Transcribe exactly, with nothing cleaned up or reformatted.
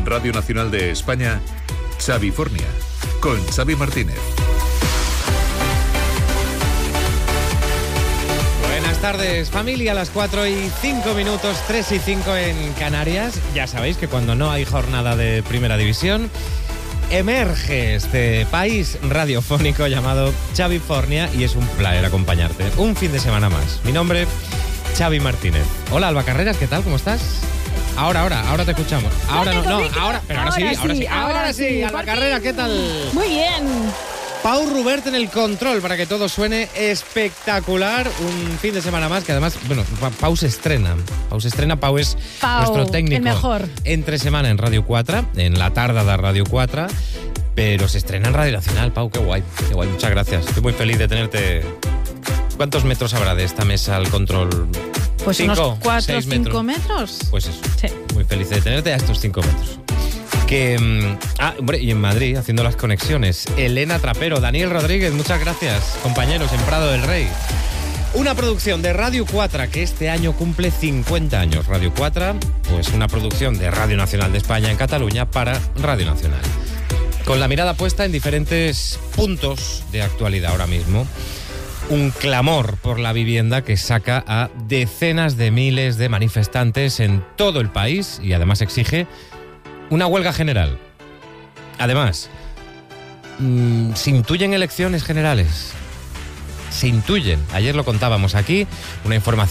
Radio Nacional de España, Xavi Fornia, con Xavi Martínez. Buenas tardes, familia, a las cuatro y cinco minutos, tres y cinco en Canarias. Ya sabéis que cuando no hay jornada de Primera División, emerge este país radiofónico llamado Xavi Fornia y es un placer acompañarte. Un fin de semana más. Mi nombre, Xavi Martínez. Hola, Alba Carreras, ¿qué tal? ¿Cómo estás? Ahora, ahora, ahora te escuchamos. Ahora no, no, ahora, pero ahora, ahora sí, ahora sí, ahora sí. Alba Carreras, ¿qué tal? Muy bien. Pau Rubert en el control para que todo suene espectacular. Un fin de semana más que además, bueno, Pau se estrena. Pau se estrena, Pau es Pau, nuestro técnico. el mejor. Entre semana en Radio cuatro, en la tarde de Radio cuatro, pero se estrena en Radio Nacional. Pau, qué guay, qué guay, muchas gracias. Estoy muy feliz de tenerte. ¿Cuántos metros habrá de esta mesa al control? Pues ¿Cinco? unos cuatro o ¿Seis cinco metros? metros. Pues eso, Sí. muy feliz de tenerte a estos cinco metros. Que, ah, hombre, y en Madrid, haciendo las conexiones, Elena Trapero, Daniel Rodríguez, muchas gracias, compañeros en Prado del Rey. Una producción de Radio cuatro que este año cumple cincuenta años. Radio cuatro, pues una producción de Radio Nacional de España en Cataluña para Radio Nacional. Con la mirada puesta en diferentes puntos de actualidad ahora mismo. Un clamor por la vivienda que saca a decenas de miles de manifestantes en todo el país y además exige una huelga general. Además, mmm, se intuyen elecciones generales. Se intuyen. Ayer lo contábamos aquí, una información